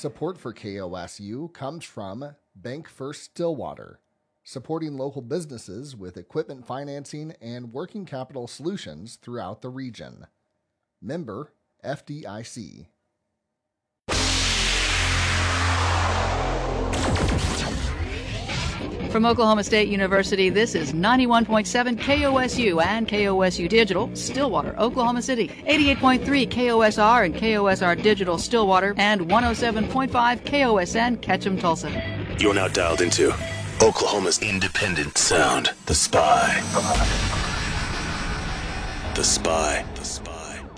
Support for KOSU comes from Bank First Stillwater, supporting local businesses with equipment financing and working capital solutions throughout the region. Member FDIC. From Oklahoma State University, this is 91.7 KOSU and KOSU Digital, Stillwater, Oklahoma City, 88.3 KOSR and KOSR Digital, Stillwater, and 107.5 KOSN, Ketchum, Tulsa. You're now dialed into Oklahoma's independent sound, The Spy. The Spy.